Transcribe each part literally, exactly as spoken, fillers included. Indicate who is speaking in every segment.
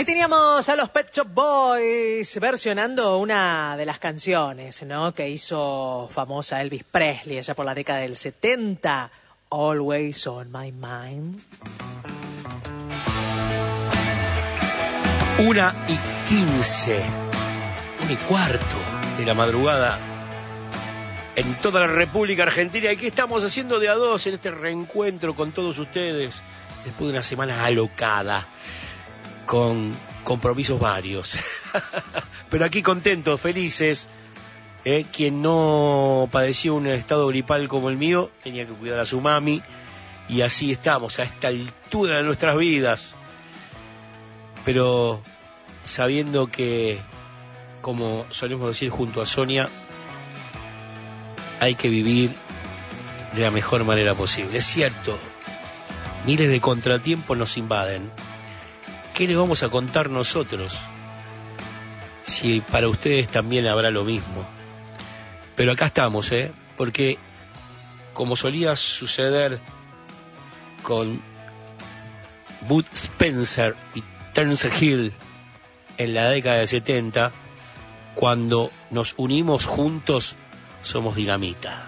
Speaker 1: Ahí teníamos a los Pet Shop Boys versionando una de las canciones, ¿no?, que hizo famosa Elvis Presley allá por la década del setenta, Always on My Mind.
Speaker 2: Una y quince, una y cuarto de la madrugada en toda la República Argentina. ¿Y qué estamos haciendo de a dos en este reencuentro con todos ustedes después de una semana alocada, con compromisos varios? Pero aquí contentos, felices. ¿eh? Quien no padecía un estado gripal como el mío tenía que cuidar a su mami, y así estamos a esta altura de nuestras vidas, pero sabiendo que, como solemos decir junto a Sonia, hay que vivir de la mejor manera posible. Es cierto, miles de contratiempos nos invaden. ¿Qué les vamos a contar nosotros? Si para ustedes también habrá lo mismo. Pero acá estamos, ¿eh? Porque, como solía suceder con Bud Spencer y Terence Hill en la década de setenta, cuando nos unimos juntos, somos dinamita.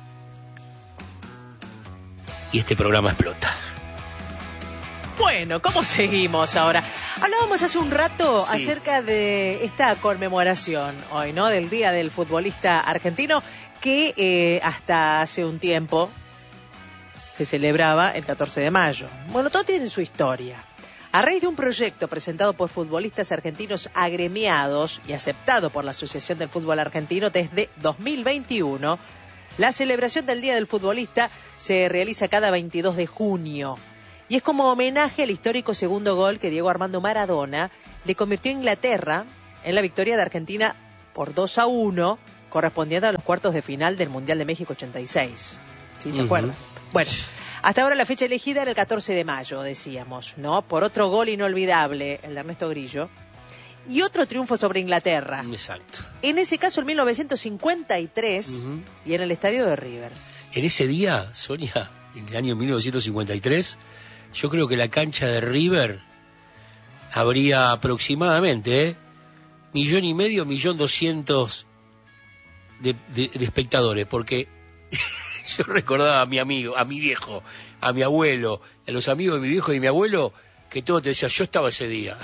Speaker 2: Y este programa explota.
Speaker 1: Bueno, ¿cómo seguimos ahora? Hablábamos hace un rato sí. acerca de esta conmemoración hoy, ¿no?, del Día del Futbolista Argentino, que eh, hasta hace un tiempo se celebraba el catorce de mayo. Bueno, todo tiene su historia. A raíz de un proyecto presentado por futbolistas argentinos agremiados y aceptado por la Asociación del Fútbol Argentino desde dos mil veintiuno, la celebración del Día del Futbolista se realiza cada veintidós de junio. Y es como homenaje al histórico segundo gol que Diego Armando Maradona le convirtió a Inglaterra en la victoria de Argentina por dos a uno, correspondiendo a los cuartos de final del Mundial de México ochenta y seis. ¿Sí se uh-huh. acuerdan? Bueno, hasta ahora la fecha elegida era el catorce de mayo, decíamos, ¿no? Por otro gol inolvidable, el de Ernesto Grillo, y otro triunfo sobre Inglaterra.
Speaker 2: Exacto.
Speaker 1: En ese caso, en mil novecientos cincuenta y tres, uh-huh. y en el estadio de River.
Speaker 2: En ese día, Sonia, en el año mil novecientos cincuenta y tres, yo creo que la cancha de River habría aproximadamente, ¿eh? millón y medio, millón doscientos de, de, de espectadores, porque yo recordaba a mi amigo, a mi viejo, a mi abuelo, a los amigos de mi viejo y mi abuelo, que todo te decía, yo estaba ese día.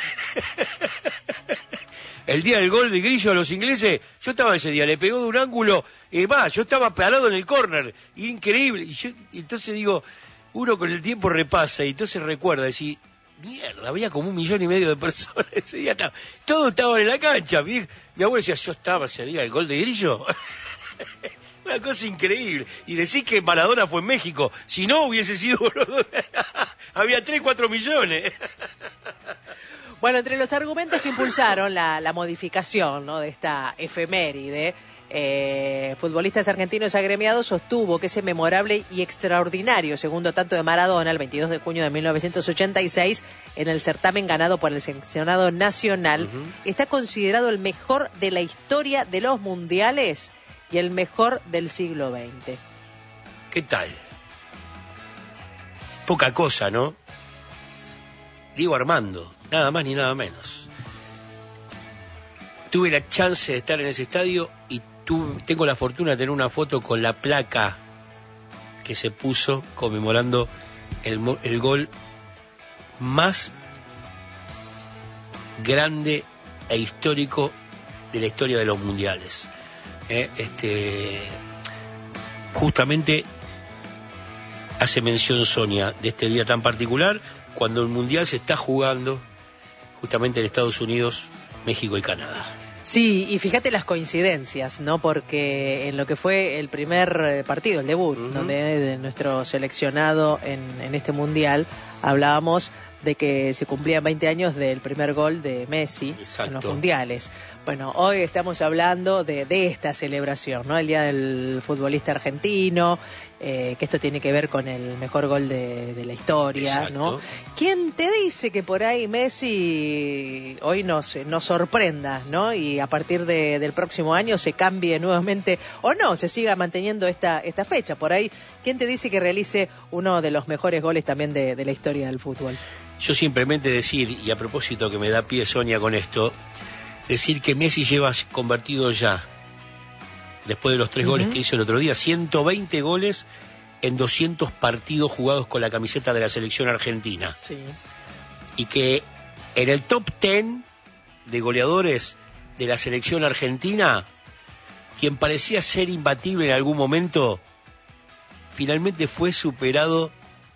Speaker 2: El día del gol de Grillo a los ingleses, yo estaba ese día, le pegó de un ángulo, eh, más, yo estaba parado en el córner, increíble. Y yo, entonces digo, uno con el tiempo repasa y entonces recuerda, decir, mierda, había como un millón y medio de personas ese día, no, todos estaban en la cancha. Mi, mi abuelo decía, yo estaba ese día, el gol de Grillo. Una cosa increíble. Y decir que Maradona fue en México, si no hubiese sido, había tres, cuatro millones.
Speaker 1: Bueno, entre los argumentos que impulsaron la, la modificación, ¿no?, de esta efeméride, eh, futbolistas argentinos agremiados sostuvo que ese memorable y extraordinario segundo tanto de Maradona, el veintidós de junio de mil novecientos ochenta y seis, en el certamen ganado por el seleccionado nacional, uh-huh. está considerado el mejor de la historia de los mundiales y el mejor del siglo veinte.
Speaker 2: ¿Qué tal? Poca cosa, ¿no? Diego Armando, nada más ni nada menos. Tuve la chance de estar en ese estadio y tuve, tengo la fortuna de tener una foto con la placa que se puso conmemorando el, el gol más grande e histórico de la historia de los mundiales. Eh, este, justamente hace mención Sonia de este día tan particular, cuando el mundial se está jugando justamente en Estados Unidos, México y Canadá.
Speaker 1: Sí, y fíjate las coincidencias, ¿no? Porque en lo que fue el primer partido, el debut, uh-huh. donde de nuestro seleccionado en, en este mundial, hablábamos de que se cumplían veinte años del primer gol de Messi. Exacto. En los mundiales. Bueno, hoy estamos hablando de, de esta celebración, ¿no? El Día del Futbolista Argentino, eh, que esto tiene que ver con el mejor gol de, de la historia, exacto. ¿no? ¿Quién te dice que por ahí Messi hoy nos, nos sorprenda, ¿no? Y a partir de, del próximo año se cambie nuevamente, o no, se siga manteniendo esta, esta fecha. Por ahí, ¿quién te dice que realice uno de los mejores goles también de, de la historia del fútbol?
Speaker 2: Yo simplemente decir, y a propósito que me da pie Sonia con esto, decir que Messi lleva convertido ya, después de los tres uh-huh. goles que hizo el otro día, ciento veinte goles en doscientos partidos jugados con la camiseta de la selección argentina.
Speaker 1: Sí.
Speaker 2: Y que en el top diez de goleadores de la selección argentina, quien parecía ser imbatible en algún momento, finalmente fue superado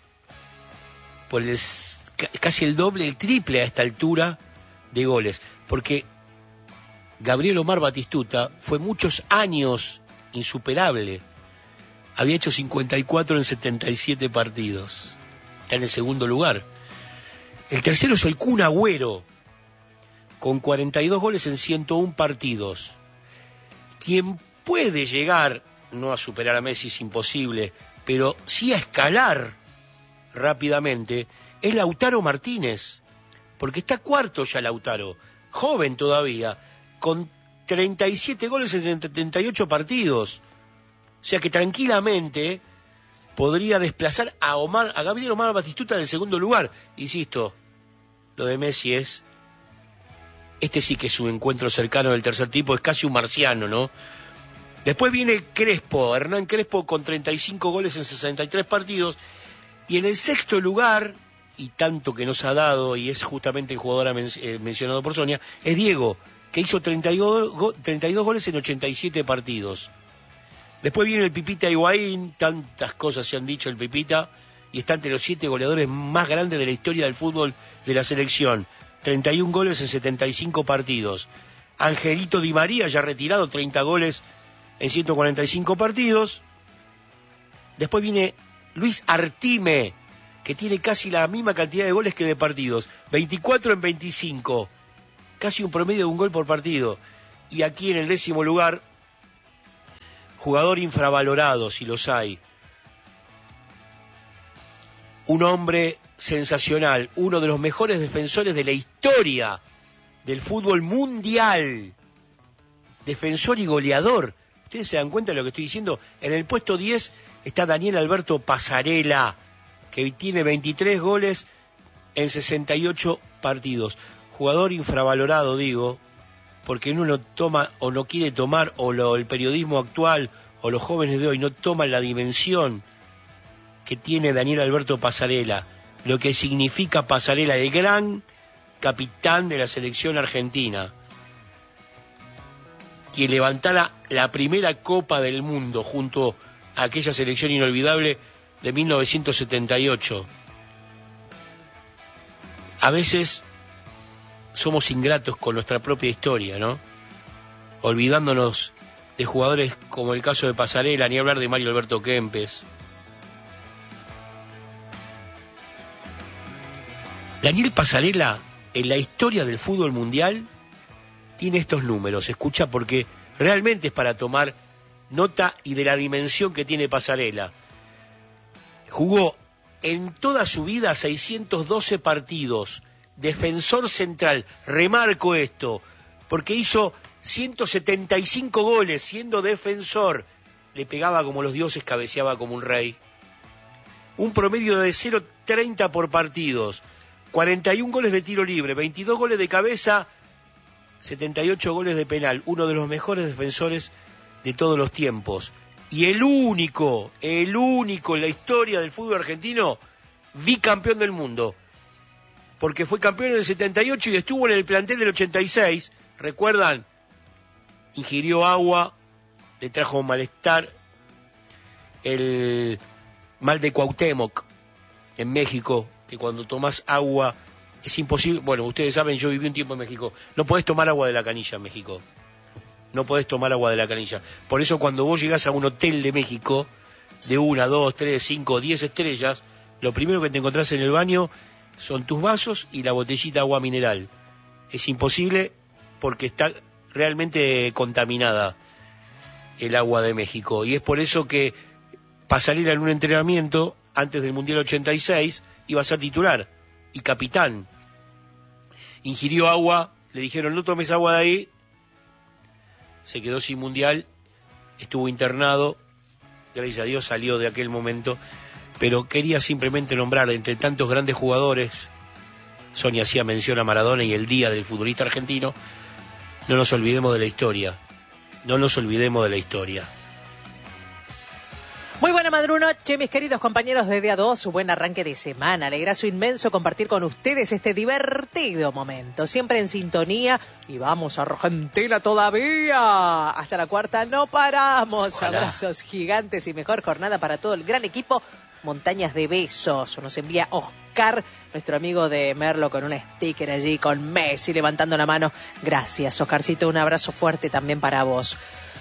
Speaker 2: por el, casi el doble, el triple a esta altura de goles. Porque Gabriel Omar Batistuta fue muchos años insuperable. Había hecho cincuenta y cuatro en setenta y siete partidos. Está en el segundo lugar. El tercero es el Kun Agüero, con cuarenta y dos goles en ciento uno partidos. Quien puede llegar, no a superar a Messi es imposible, pero sí a escalar rápidamente, es Lautaro Martínez. Porque está cuarto ya Lautaro, joven todavía, con treinta y siete goles en setenta y ocho partidos. O sea que tranquilamente podría desplazar a Omar, a Gabriel Omar Batistuta del segundo lugar. Insisto, lo de Messi es, este sí que es un encuentro cercano del tercer tipo, es casi un marciano, ¿no? Después viene Crespo, Hernán Crespo con treinta y cinco goles en sesenta y tres partidos. Y en el sexto lugar, y tanto que nos ha dado, y es justamente el jugador men- eh, mencionado por Sonia, es Diego, que hizo treinta y dos, go- treinta y dos goles en ochenta y siete partidos. Después viene el Pipita Higuaín, tantas cosas se han dicho el Pipita, y está entre los siete goleadores más grandes de la historia del fútbol de la selección. treinta y un goles en setenta y cinco partidos. Angelito Di María, ya retirado, treinta goles en ciento cuarenta y cinco partidos. Después viene Luis Artime, que tiene casi la misma cantidad de goles que de partidos. veinticuatro en veinticinco. Casi un promedio de un gol por partido. Y aquí en el décimo lugar, jugador infravalorado, si los hay. Un hombre sensacional, uno de los mejores defensores de la historia del fútbol mundial. Defensor y goleador. ¿Ustedes se dan cuenta de lo que estoy diciendo? En el puesto diez está Daniel Alberto Pasarela, que tiene veintitrés goles en sesenta y ocho partidos. Jugador infravalorado, digo, porque uno no toma o no quiere tomar, o lo, el periodismo actual o los jóvenes de hoy no toman la dimensión que tiene Daniel Alberto Pasarela, lo que significa Pasarela, el gran capitán de la selección argentina, quien levantara la primera Copa del Mundo junto a aquella selección inolvidable de mil novecientos setenta y ocho. A veces somos ingratos con nuestra propia historia, ¿no? Olvidándonos de jugadores como el caso de Pasarela, ni hablar de Mario Alberto Kempes. Daniel Pasarela, en la historia del fútbol mundial, tiene estos números. Escucha, porque realmente es para tomar nota y de la dimensión que tiene Pasarela. Jugó en toda su vida seiscientos doce partidos. Defensor central, remarco esto, porque hizo ciento setenta y cinco goles siendo defensor. Le pegaba como los dioses, cabeceaba como un rey. Un promedio de cero punto treinta por partidos. cuarenta y un goles de tiro libre, veintidós goles de cabeza, setenta y ocho goles de penal. Uno de los mejores defensores de todos los tiempos. Y el único, el único en la historia del fútbol argentino, bicampeón del mundo. Porque fue campeón en el setenta y ocho y estuvo en el plantel del ochenta y seis. ¿Recuerdan? Ingirió agua, le trajo malestar, el mal de Cuauhtémoc en México, que cuando tomás agua es imposible. Bueno, ustedes saben, yo viví un tiempo en México. No podés tomar agua de la canilla en México. No podés tomar agua de la canilla. Por eso cuando vos llegás a un hotel de México, de una, dos, tres, cinco, diez estrellas, lo primero que te encontrás en el baño son tus vasos y la botellita de agua mineral. Es imposible porque está realmente contaminada el agua de México. Y es por eso que Pasarela en un entrenamiento, antes del Mundial ochenta y seis, iba a ser titular y capitán. Ingirió agua, le dijeron no tomes agua de ahí, se quedó sin Mundial, estuvo internado, gracias a Dios salió de aquel momento, pero quería simplemente nombrar entre tantos grandes jugadores Sonia hacía mención a Maradona y el Día del Futbolista Argentino, no nos olvidemos de la historia. No nos olvidemos de la historia.
Speaker 1: Muy buena madrunoche, mis queridos compañeros de Día dos, buen arranque de semana. Alegrazo inmenso compartir con ustedes este divertido momento. Siempre en sintonía y vamos a Argentina todavía. Hasta la cuarta no paramos.
Speaker 2: Ojalá.
Speaker 1: Abrazos gigantes y mejor jornada para todo el gran equipo. Montañas de besos. Nos envía Oscar, nuestro amigo de Merlo, con un sticker allí, con Messi levantando la mano. Gracias, Oscarcito. Un abrazo fuerte también para vos.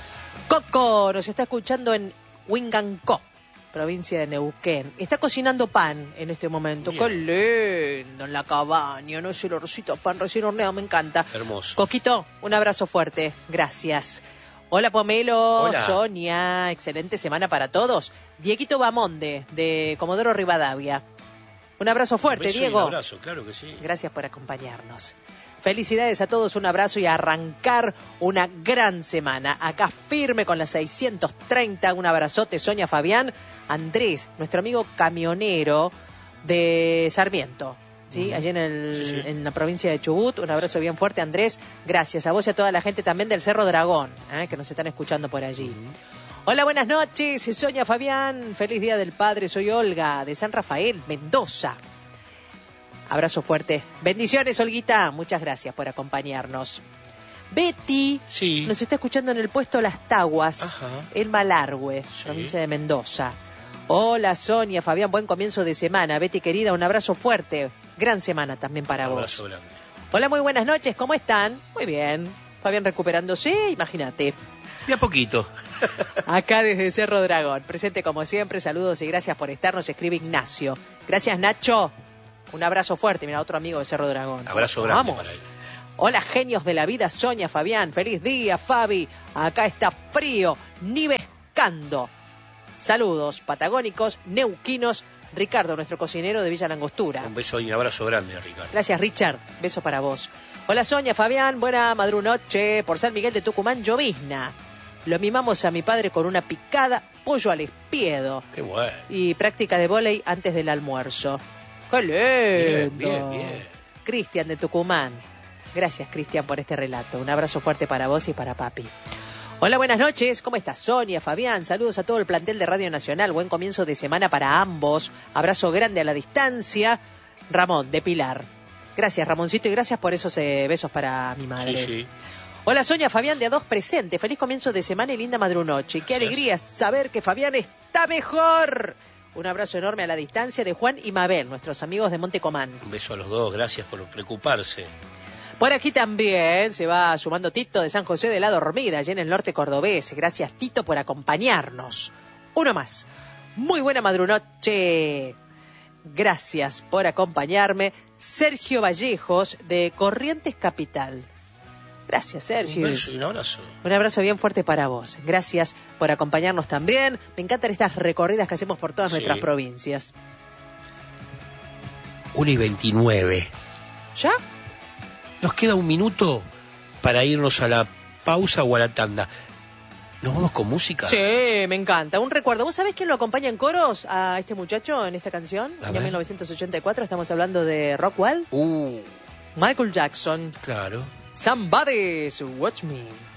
Speaker 1: Coco nos está escuchando en Huingancó, provincia de Neuquén. Está cocinando pan en este momento.
Speaker 2: Bien.
Speaker 1: Qué lindo, en la cabaña, no es el olorcito pan recién horneado, me encanta.
Speaker 2: Hermoso.
Speaker 1: Coquito, un abrazo fuerte, gracias. Hola Pomelo,
Speaker 2: Hola.
Speaker 1: Sonia, excelente semana para todos. Dieguito Bamonde, de Comodoro Rivadavia. Un abrazo fuerte,
Speaker 2: Un beso y
Speaker 1: Diego.
Speaker 2: un abrazo, claro que sí.
Speaker 1: Gracias por acompañarnos. Felicidades a todos, un abrazo y a arrancar una gran semana. Acá firme con las seiscientos treinta, un abrazote, Sonia, Fabián, Andrés, nuestro amigo camionero de Sarmiento, ¿sí? Uh-huh. Allí en, el,
Speaker 2: sí, sí.
Speaker 1: en la provincia de Chubut. Un abrazo bien fuerte, Andrés. Gracias a vos y a toda la gente también del Cerro Dragón, ¿eh? que nos están escuchando por allí. Uh-huh. Hola, buenas noches, Sonia, Fabián, feliz Día del Padre, soy Olga, de San Rafael, Mendoza. Abrazo fuerte. Bendiciones, Olguita. Muchas gracias por acompañarnos. Betty
Speaker 2: sí.
Speaker 1: nos está escuchando en el puesto Las Taguas,
Speaker 2: Ajá.
Speaker 1: en Malargüe, sí. provincia de Mendoza. Hola, Sonia, Fabián, buen comienzo de semana. Betty, querida, un abrazo fuerte. Gran semana también para
Speaker 2: un
Speaker 1: vos.
Speaker 2: Abrazo grande.
Speaker 1: Hola, muy buenas noches. ¿Cómo están? Muy bien. Fabián recuperándose, imagínate.
Speaker 2: De a poquito.
Speaker 1: Acá desde Cerro Dragón. Presente como siempre. Saludos y gracias por estar. Nos escribe Ignacio. Gracias, Nacho. Un abrazo fuerte, mira, otro amigo de Cerro Dragón.
Speaker 2: Abrazo grande
Speaker 1: Vamos.
Speaker 2: para él.
Speaker 1: Hola, genios de la vida, Sonia, Fabián. Feliz día, Fabi. Acá está frío, ni pescando. Saludos patagónicos, neuquinos. Ricardo, nuestro cocinero de Villa Langostura.
Speaker 2: Un beso y un abrazo grande, Ricardo.
Speaker 1: Gracias, Richard. Beso para vos. Hola, Sonia, Fabián. Buena madrunoche. Por San Miguel de Tucumán, llovizna. Lo mimamos a mi padre con una picada, pollo al espiedo.
Speaker 2: Qué bueno.
Speaker 1: Y práctica de vóley antes del almuerzo. ¡Qué lindo!
Speaker 2: Bien, bien, bien.
Speaker 1: Cristian de Tucumán. Gracias, Cristian, por este relato. Un abrazo fuerte para vos y para papi. Hola, buenas noches. ¿Cómo estás, Sonia, Fabián? Saludos a todo el plantel de Radio Nacional. Buen comienzo de semana para ambos. Abrazo grande a la distancia. Ramón, de Pilar. Gracias, Ramoncito, y gracias por esos eh, besos para mi madre.
Speaker 2: Sí, sí.
Speaker 1: Hola, Sonia, Fabián, de A dos presente. Feliz comienzo de semana y linda madrunoche. Qué
Speaker 2: Gracias.
Speaker 1: alegría saber que Fabián está mejor. Un abrazo enorme a la distancia de Juan y Mabel, nuestros amigos de Montecomán.
Speaker 2: Un beso a los dos, gracias por preocuparse.
Speaker 1: Por aquí también se va sumando Tito de San José de la Dormida, allá en el norte cordobés. Gracias, Tito, por acompañarnos. Uno más. Muy buena madrunoche. Gracias por acompañarme. Sergio Vallejos, de Corrientes Capital. Gracias, Sergio.
Speaker 2: Un beso y un abrazo.
Speaker 1: Un abrazo bien fuerte para vos. Gracias por acompañarnos también. Me encantan estas recorridas que hacemos por todas
Speaker 2: Sí.
Speaker 1: nuestras provincias.
Speaker 2: una y veintinueve.
Speaker 1: ¿Ya?
Speaker 2: Nos queda un minuto para irnos a la pausa o a la tanda. ¿Nos vamos con música?
Speaker 1: Sí, me encanta. Un recuerdo. ¿Vos sabés quién lo acompaña en coros a este muchacho en esta canción?
Speaker 2: A
Speaker 1: En
Speaker 2: ver.
Speaker 1: mil novecientos ochenta y cuatro estamos hablando de Rockwell.
Speaker 2: Uh,
Speaker 1: Michael Jackson.
Speaker 2: claro.
Speaker 1: Somebody's Watch Me.